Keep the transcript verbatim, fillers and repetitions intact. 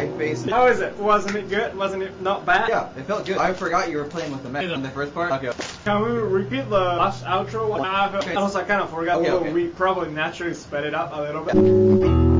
my face. How is it? Wasn't it good? Wasn't it not bad? Yeah, it felt good. I forgot you were playing with the mech in the first part. Okay. Can we repeat the last outro? I, felt, Okay. I also kind of forgot. Okay, Well, okay. we probably naturally sped it up a little bit.